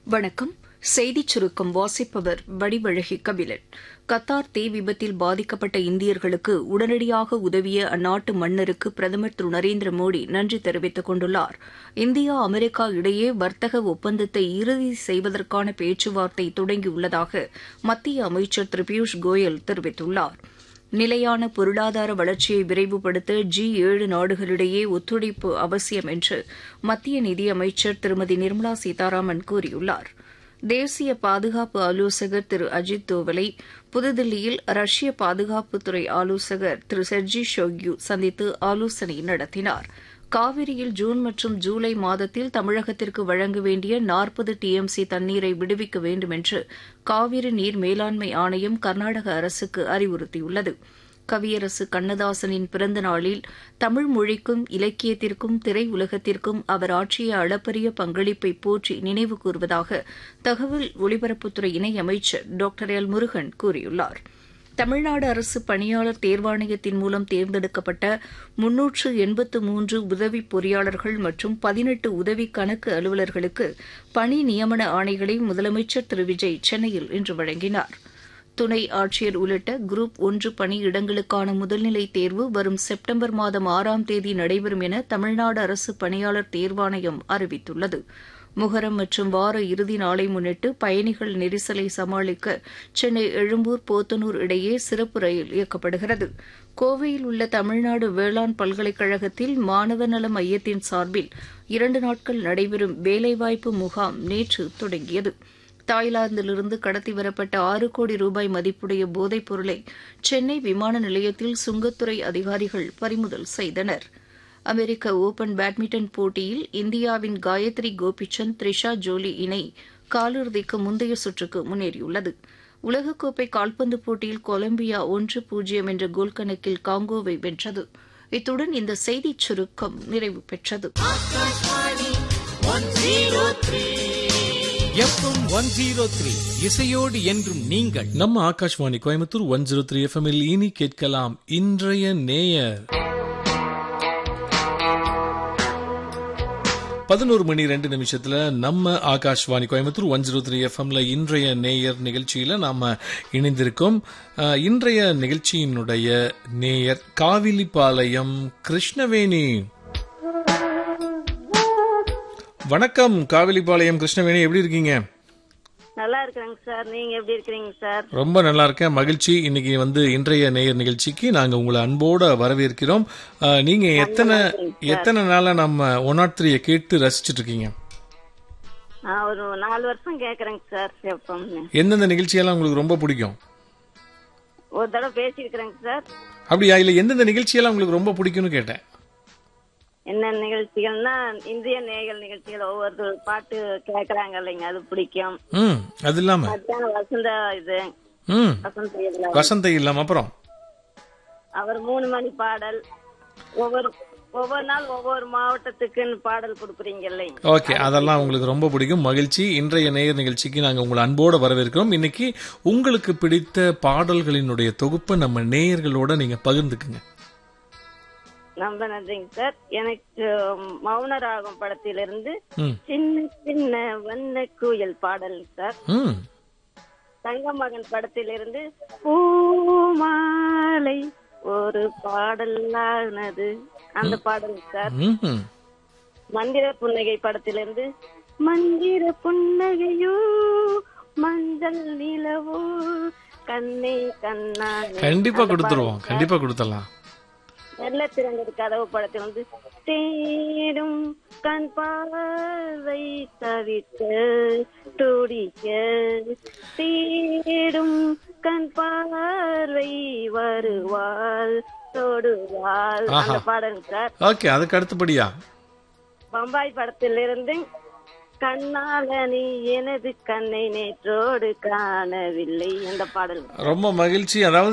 வணக்கம். செய்திச் சுருக்கம் வாசிப்பவர் வடிவழகி கபிலன். கத்தார் தீ விபத்தில் பாதிக்கப்பட்ட இந்தியர்களுக்கு உடனடியாக உதவிய அந்நாட்டு மன்னருக்கு பிரதமர் திரு நரேந்திர மோடி நன்றி தெரிவித்துக் கொண்டுள்ளார். இந்தியா அமெரிக்கா இடையே வர்த்தக ஒப்பந்தத்தை இறுதி செய்வதற்கான பேச்சுவார்த்தை தொடங்கியுள்ளதாக மத்திய அமைச்சர் திரு பியூஷ் கோயல் தெரிவித்துள்ளார். நிலையான பொருளாதார வளர்ச்சியை விரைவுபடுத்த G7 நாடுகளிடையே ஒத்துழைப்பு அவசியம் என்று மத்திய நிதியமைச்சர் திருமதி நிர்மலா சீதாராமன் கூறியுள்ளார். தேசிய பாதுகாப்பு ஆலோசகர் திரு அஜித் தோவலை புதுதில்லியில் ரஷ்ய பாதுகாப்புத்துறை ஆலோசகர் திரு செர்ஜி ஷோய்கு சந்தித்து ஆலோசனை நடத்தினார். காவிரியில் ஜூன் மற்றும் ஜூலை மாதத்தில் தமிழகத்திற்கு வழங்க வேண்டிய 40 TMC தண்ணீரை விடுவிக்க வேண்டும் என்று காவிரி நீர் மேலாண்மை ஆணையம் கர்நாடக அரசுக்கு அறிவுறுத்தியுள்ளது. கவியரசு கண்ணதாசனின் பிறந்த நாளில் தமிழ் மொழிக்கும் இலக்கியத்திற்கும் திரையுலகத்திற்கும் அவர் ஆற்றிய அளப்பரிய பங்களிப்பை போற்றி நினைவு கூறுவதாக தகவல் ஒலிபரப்புத்துறை இணையமைச்சர் டாக்டர் எல் முருகன் கூறியுள்ளார். தமிழ்நாடு அரசு பணியாளர் தேர்வாணையத்தின் மூலம் தேர்ந்தெடுக்கப்பட்ட 383 உதவி பொறியாளர்கள் மற்றும் 18 உதவி கணக்கு அலுவலர்களுக்கு பணி நியமன ஆணைகளை முதலமைச்சர் திரு விஜய் சென்னையில் இன்று வழங்கினார். துணை ஆட்சியர் உள்ளிட்ட குரூப் 1 பணியிடங்களுக்கான முதல்நிலை தேர்வு வரும் செப்டம்பர் மாதம் 6ஆம் தேதி நடைபெறும் என தமிழ்நாடு அரசு பணியாளர் தேர்வாணையம் அறிவித்துள்ளது. முகரம் மற்றும் வார இறுதி நாளை முன்னிட்டு பயணிகள் நெரிசலை சமாளிக்க சென்னை எழும்பூர் போத்தனூர் இடையே சிறப்பு ரயில் இயக்கப்படுகிறது. கோவையில் உள்ள தமிழ்நாடு வேளாண் பல்கலைக்கழகத்தில் மாணவர் நல மையத்தின் சார்பில் 2 நாட்கள் நடைபெறும் வேலைவாய்ப்பு முகாம் நேற்று தொடங்கியது. தாய்லாந்திலிருந்து கடத்தி வரப்பட்ட 6 கோடி ரூபாய் மதிப்புடைய போதைப் பொருளை சென்னை விமான நிலையத்தில் சுங்கத்துறை அதிகாரிகள் பறிமுதல் செய்தனர். அமெரிக்க ஓபன் பேட்மிண்டன் போட்டியில் இந்தியாவின் காயத்ரி கோபிசந்த் த்ரிஷா ஜோலி இணை காலிறுதிக்கு முந்தைய சுற்றுக்கு முன்னேறியுள்ளது. உலகக்கோப்பை கால்பந்து போட்டியில் கொலம்பியா 1-0 என்ற கோல் கணக்கில் காங்கோவை வென்றது. இத்துடன் இந்த செய்திச் சுருக்கம் நிறைவு பெற்றது. FM 103 இசையோடு என்றும் நீங்கள். நம்ம ஆகாஷ்வாணி கோயம்புத்தூர் 103 FM இனி கேட்கலாம் இன்றைய நேயர். 11 மணி 2 நிமிஷத்துல நம்ம ஆகாஷ்வாணி கோயம்புத்தூர் 103 FM இன்றைய நேயர் நிகழ்ச்சியில நாம இணைந்திருக்கோம். இன்றைய நிகழ்ச்சியினுடைய நேயர் காவிலிபாளையம் கிருஷ்ணவேணி. வணக்கம் காவிலிபாளையம் கிருஷ்ணவேணி, எப்படி இருக்கீங்க? நல்லா இருக்கிறேங்க சார். நீங்க எப்படி இருக்கிறீங்க சார்? ரொம்ப நல்லா இருக்கேன், மகிழ்ச்சி. இன்னைக்கு இன்றைய நேயர் நிகழ்ச்சிக்கு நாங்க உங்களை அன்போட வரவேற்கிறோம். நீங்க எத்தனை நாளா நம்ம 103 கேட்டு ரசிச்சுட்டு இருக்கீங்க? ஒரு 4 வருஷம் கேக்குறேங்க சார். எந்தெந்த நிகழ்ச்சியெல்லாம் உங்களுக்கு ரொம்ப பிடிக்கும்? ஒரு தடவை பேசிருக்கிறேங்க சார். அப்படியா? இல்ல எந்தெந்த நிகழ்ச்சியெல்லாம் உங்களுக்கு ரொம்ப பிடிக்கும்னு கேட்டேன். என்ன நிகழ்ச்சிகள்னா இந்திய நேயல் நிகழ்ச்சிகள், ஒவ்வொரு பாட்டு கேக்குறாங்க இல்லைங்க, அது பிடிக்கும். அது இல்லாம வசந்த இது வசந்த இல்லாம அப்புறம் அவர் 3 மணி பாடல், ஒவ்வொரு நாள் ஒவ்வொரு மாவட்டத்துக்குன்னு பாடல் கொடுக்குறீங்க இல்லைங்க. ஓகே, அதெல்லாம் உங்களுக்கு ரொம்ப பிடிக்கும். மகிழ்ச்சி. இன்றைய நேயர் நிகழ்ச்சிக்கு நாங்க உங்களை அன்போட வரவேற்கிறோம். இன்னைக்கு உங்களுக்கு பிடித்த பாடல்களினுடைய தொகுப்பை நம்ம நேயர்களோட நீங்க பகிர்ந்துக்குங்க. ரொம்ப நன்றிங்க சார். எனக்கு மௌனராகம் படத்திலிருந்து சின்ன சின்ன வண்ண குயில் பாடல் சார். தங்கமகன் படத்திலிருந்து பூமாலை ஒரு பாடலானது அந்த பாடல் சார். மந்திர புன்னகை படத்திலிருந்து மந்திர புன்னகையோ மஞ்சள் நிலவோ கண்ணே கண்ணா. கண்டிப்பா கொடுத்துருவோம், கண்டிப்பா கொடுத்துடலாம். நல்ல திறந்தது கதவு படத்தில் வந்து தேடும் கண் பார்வை தவித்த துடிக்க தேடும் கண் பார்வை வருவாள் தொடுவாள் அந்த பாடல் சார். ஓகே, அதுக்கு அடுத்தபடியா பம்பாய் படத்திலிருந்து கண்ணால நீ எனது கண்ணை நேற்றோடு காணவில்லை அந்த பாடல். ரொம்ப மகிழ்ச்சி. அதாவது